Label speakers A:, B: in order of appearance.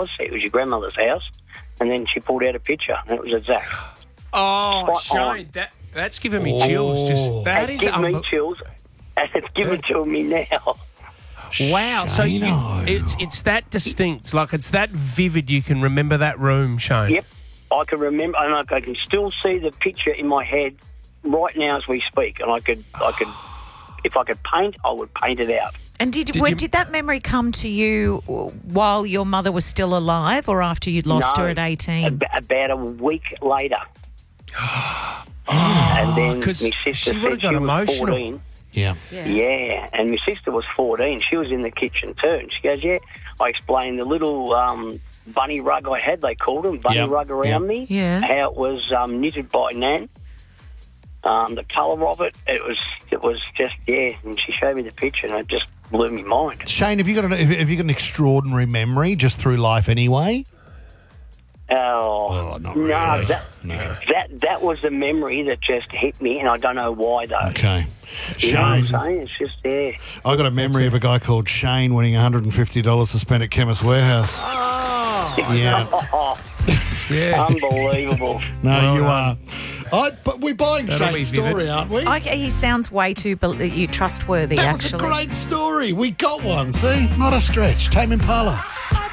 A: was. It was your grandmother's house. And then she pulled out a picture, and it was a Zach.
B: Oh,
A: Spot
B: Shane, that's giving me chills. Just that
A: It's
B: is
A: given me chills, and it's given to me now.
B: wow. So it's that distinct, like it's that vivid. You can remember that room, Shane.
A: Yep, I can remember, and I can still see the picture in my head right now as we speak. And I could, if I could paint, I would paint it out.
C: And did that memory come to you while your mother was still alive or after you'd lost her at 18?
A: About a week later. And then my sister
B: she
A: said
B: would've got
A: she was
B: emotional.
A: 14.
D: Yeah.
A: Yeah, and my sister was 14. She was in the kitchen too. And she goes, yeah. I explained the little bunny rug I had, they called them, bunny rug around me, how it was knitted by Nan. The colour of it, it was just, and she showed me the picture and it just blew my mind.
D: Shane, have you got an extraordinary memory just through life anyway?
A: Oh,
D: not really.
A: That was the memory that just hit me, and I don't know why though.
D: Okay.
A: You know what I'm saying? It's just there.
D: I got a memory of a guy called Shane winning $150 to spend at Chemist Warehouse.
B: Oh,
D: Yeah.
A: Unbelievable.
D: No, you are. But we're buying
B: That'll
D: Shane's
B: be vivid.
D: story, aren't we?
C: Okay, he sounds way too trustworthy,
D: That
C: actually.
D: was a great story. We got one. See? Not a stretch. Tame Impala.